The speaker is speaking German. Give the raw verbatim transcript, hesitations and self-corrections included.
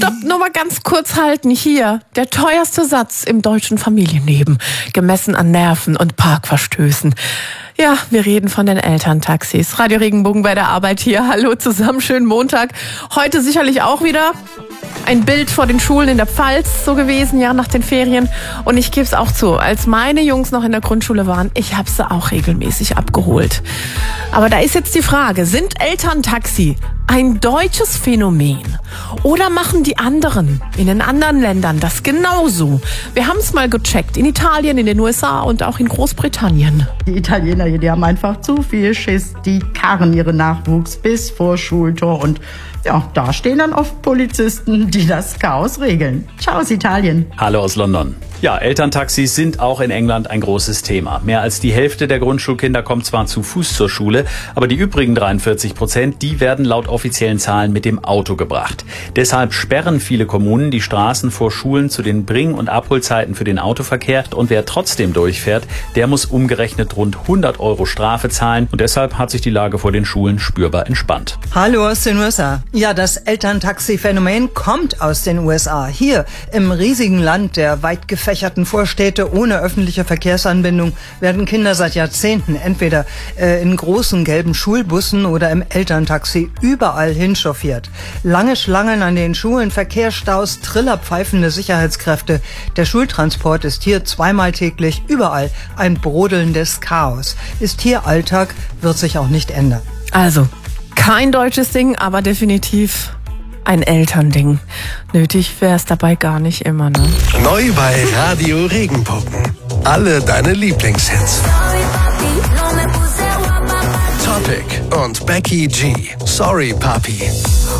Stopp, nur mal ganz kurz halten. Hier, der teuerste Satz im deutschen Familienleben, gemessen an Nerven und Parkverstößen. Ja, wir reden von den Elterntaxis. Radio Regenbogen bei der Arbeit hier. Hallo zusammen, schönen Montag. Heute sicherlich auch wieder ein Bild vor den Schulen in der Pfalz so gewesen, ja, nach den Ferien. Und ich gebe es auch zu, als meine Jungs noch in der Grundschule waren, ich habe sie auch regelmäßig abgeholt. Aber da ist jetzt die Frage, sind Elterntaxi ein deutsches Phänomen? Oder machen die anderen in den anderen Ländern das genauso? Wir haben es mal gecheckt, in Italien, in den U S A und auch in Großbritannien. Die Italiener hier, die haben einfach zu viel Schiss. Die karren ihren Nachwuchs bis vor Schultor. Und ja, da stehen dann oft Polizisten, die das Chaos regeln. Ciao aus Italien. Hallo aus London. Ja, Elterntaxis sind auch in England ein großes Thema. Mehr als die Hälfte der Grundschulkinder kommt zwar zu Fuß zur Schule, aber die übrigen dreiundvierzig Prozent, die werden laut offiziellen Zahlen mit dem Auto gebracht. Deshalb sperren viele Kommunen die Straßen vor Schulen zu den Bring- und Abholzeiten für den Autoverkehr. Und wer trotzdem durchfährt, der muss umgerechnet rund hundert Euro Strafe zahlen. Und deshalb hat sich die Lage vor den Schulen spürbar entspannt. Hallo aus den U S A. Ja, das Elterntaxi-Phänomen kommt aus den U S A. Hier im riesigen Land der weit gefächerten Vorstädte ohne öffentliche Verkehrsanbindung werden Kinder seit Jahrzehnten entweder äh, in großen gelben Schulbussen oder im Elterntaxi überall hinchauffiert. Lange Schlangen an den Schulen, Verkehrsstaus, trillerpfeifende Sicherheitskräfte. Der Schultransport ist hier zweimal täglich überall ein brodelndes Chaos. Ist hier Alltag, wird sich auch nicht ändern. Also, kein deutsches Ding, aber definitiv ein Elternding. Nötig wäre es dabei gar nicht immer, ne? Neu bei Radio Regenbogen. Alle deine Lieblingshits. Topic und Becky G. Sorry, Papi.